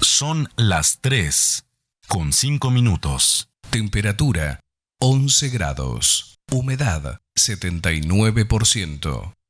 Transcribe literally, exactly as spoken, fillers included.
Son las tres con cinco minutos. Temperatura once grados. Humedad setenta y nueve por ciento.